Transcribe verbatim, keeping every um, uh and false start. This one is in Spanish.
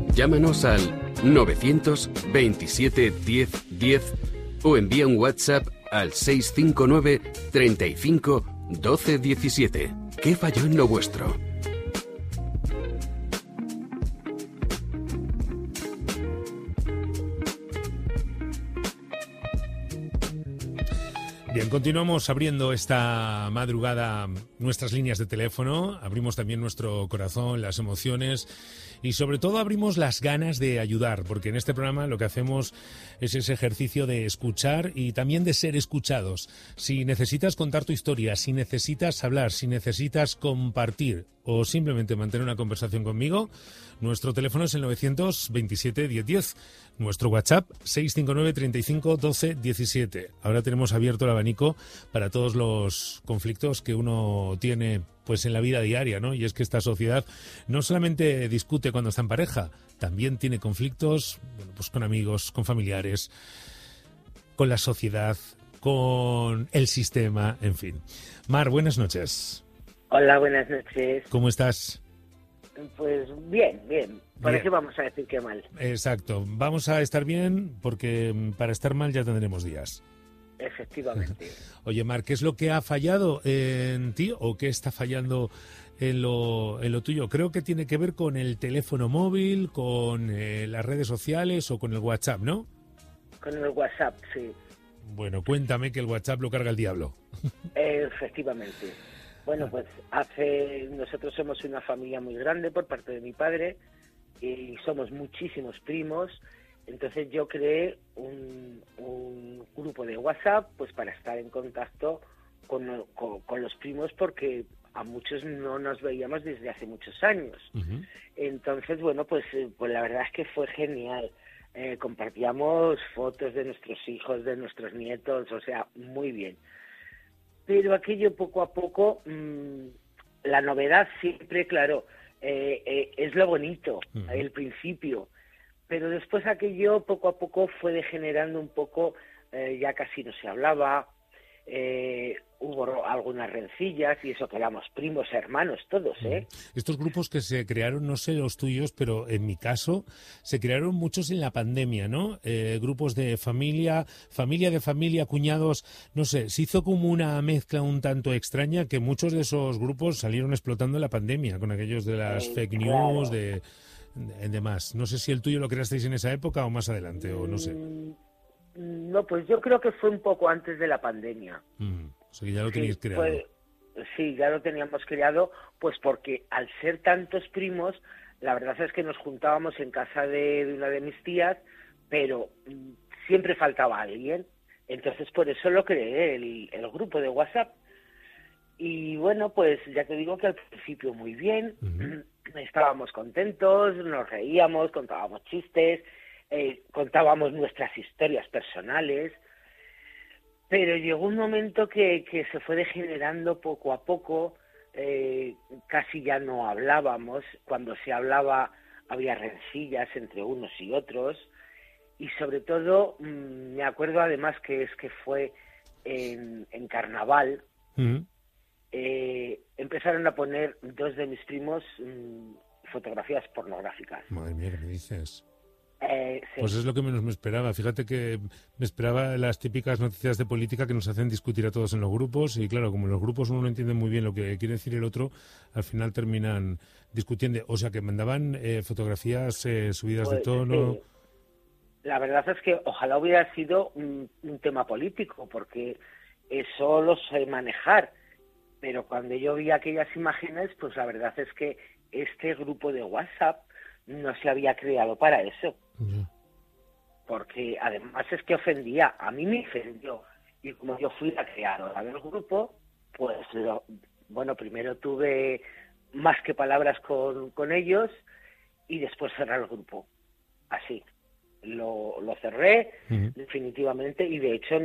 Llámanos al novecientos veintisiete diez diez o envía un WhatsApp al seis cinco nueve treinta y cinco doce diecisiete. ¿Qué falló en lo vuestro? Bien, continuamos abriendo esta madrugada nuestras líneas de teléfono, abrimos también nuestro corazón, las emociones y sobre todo abrimos las ganas de ayudar, porque en este programa lo que hacemos es ese ejercicio de escuchar y también de ser escuchados. Si necesitas contar tu historia, si necesitas hablar, si necesitas compartir o simplemente mantener una conversación conmigo, nuestro teléfono es el novecientos veintisiete diez diez. Nuestro WhatsApp seis cinco nueve treinta y cinco doce diecisiete. Ahora tenemos abierto el abanico para todos los conflictos que uno tiene pues en la vida diaria, ¿no? Y es que esta sociedad no solamente discute cuando está en pareja, también tiene conflictos, bueno, pues con amigos, con familiares, con la sociedad, con el sistema, en fin. Mar, buenas noches. Hola, buenas noches. ¿Cómo estás? Pues bien, bien. ¿Por qué vamos a decir que mal? Exacto. Vamos a estar bien porque para estar mal ya tendremos días. Efectivamente. Oye, Mar, ¿qué es lo que ha fallado en ti o qué está fallando en lo, en lo tuyo? Creo que tiene que ver con el teléfono móvil, con eh, las redes sociales o con el WhatsApp, ¿no? Con el WhatsApp, sí. Bueno, cuéntame que el WhatsApp lo carga el diablo. Efectivamente. Bueno, pues hace nosotros somos una familia muy grande por parte de mi padre y somos muchísimos primos. Entonces yo creé un, un grupo de WhatsApp pues para estar en contacto con, con, con los primos porque a muchos no nos veíamos desde hace muchos años. Uh-huh. Entonces, bueno, pues, pues la verdad es que fue genial. Eh, compartíamos fotos de nuestros hijos, de nuestros nietos, o sea, muy bien. Pero aquello poco a poco, mmm, la novedad siempre, claro, eh, eh, es lo bonito, uh-huh. el principio. Pero después aquello poco a poco fue degenerando un poco, eh, ya casi no se hablaba, eh, hubo algunas rencillas y eso que éramos primos, hermanos, todos, ¿eh? Estos grupos que se crearon, no sé los tuyos, pero en mi caso se crearon muchos en la pandemia, ¿no? Eh, grupos de familia, familia de familia, cuñados, no sé, se hizo como una mezcla un tanto extraña que muchos de esos grupos salieron explotando en la pandemia, con aquellos de las eh, fake news, claro. de... En demás. No sé si el tuyo lo creasteis en esa época o más adelante, o no sé. No, pues yo creo que fue un poco antes de la pandemia. Mm, o sea que ya lo teníais sí, creado. Fue, sí, ya lo teníamos creado, pues porque al ser tantos primos, la verdad es que nos juntábamos en casa de, de una de mis tías, pero mm, siempre faltaba alguien. Entonces por eso lo creé, el, el grupo de WhatsApp. Y bueno, pues ya te digo que al principio muy bien, uh-huh. estábamos contentos, nos reíamos, contábamos chistes, eh, contábamos nuestras historias personales, pero llegó un momento que, que se fue degenerando poco a poco, eh, casi ya no hablábamos, cuando se hablaba había rencillas entre unos y otros, y sobre todo mmm, me acuerdo además que es que fue en, en Carnaval, uh-huh. Eh, empezaron a poner dos de mis primos mmm, fotografías pornográficas. Madre mía, ¿qué me dices? Eh, sí. Pues es lo que menos me esperaba. Fíjate que me esperaba las típicas noticias de política que nos hacen discutir a todos en los grupos y claro, como en los grupos uno no entiende muy bien lo que quiere decir el otro, al final terminan discutiendo. O sea, que mandaban eh, fotografías eh, subidas pues, de tono... Sí. La verdad es que ojalá hubiera sido un, un tema político, porque eso lo sé manejar. Pero cuando yo vi aquellas imágenes, pues la verdad es que este grupo de WhatsApp no se había creado para eso. Uh-huh. Porque además es que ofendía, a mí me ofendió. Y como yo fui la creadora del grupo, pues lo, bueno, primero tuve más que palabras con, con ellos y después cerré el grupo. Así. Lo, lo cerré uh-huh. definitivamente y de hecho